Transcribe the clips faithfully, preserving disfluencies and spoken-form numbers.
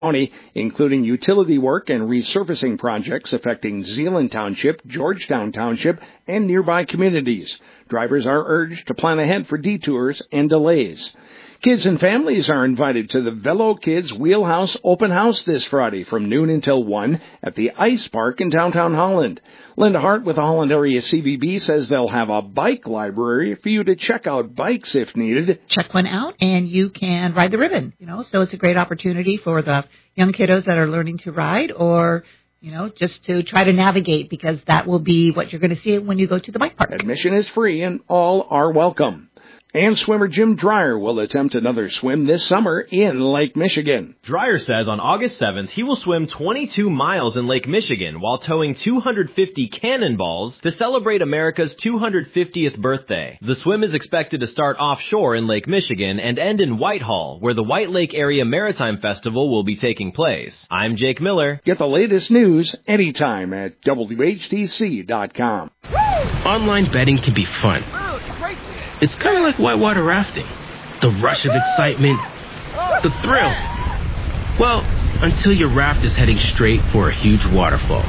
County, including utility work and resurfacing projects affecting Zeeland Township, Georgetown Township, and nearby communities. Drivers are urged to plan ahead for detours and delays. Kids and families are invited to the Velo Kids Wheelhouse Open House this Friday from noon until one at the Ice Park in downtown Holland. Linda Hart with the Holland Area C V B says they'll have a bike library for you to check out bikes if needed. Check one out and you can ride the ribbon, you know, so it's a great opportunity for the young kiddos that are learning to ride or, you know, just to try to navigate, because that will be what you're going to see when you go to the bike park. Admission is free and all are welcome. And swimmer Jim Dreyer will attempt another swim this summer in Lake Michigan. Dreyer says on August seventh he will swim twenty-two miles in Lake Michigan while towing two hundred fifty cannonballs to celebrate America's two hundred fiftieth birthday. The swim is expected to start offshore in Lake Michigan and end in Whitehall, where the White Lake Area Maritime Festival will be taking place. I'm Jake Miller. Get the latest news anytime at W H T C dot com. Online betting can be fun. It's kind of like whitewater rafting. The rush of excitement, the thrill. Well, until your raft is heading straight for a huge waterfall.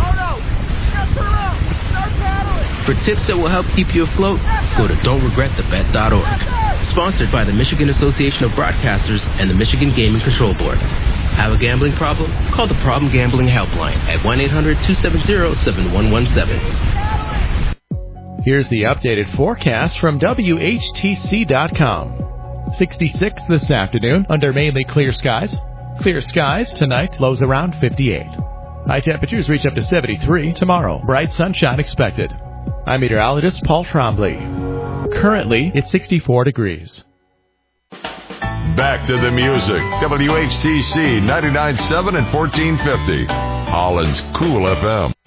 For tips that will help keep you afloat, go to don't regret the bet dot org. Sponsored by the Michigan Association of Broadcasters and the Michigan Gaming Control Board. Have a gambling problem? Call the Problem Gambling Helpline at one eight hundred two seven zero seven one one seven. Here's the updated forecast from W H T C dot com. sixty-six this afternoon under mainly clear skies. Clear skies tonight, lows around fifty-eight. High temperatures reach up to seventy-three tomorrow. Bright sunshine expected. I'm meteorologist Paul Trombley. Currently, it's sixty-four degrees. Back to the music. W H T C ninety-nine point seven and fourteen fifty. Holland's Cool F M.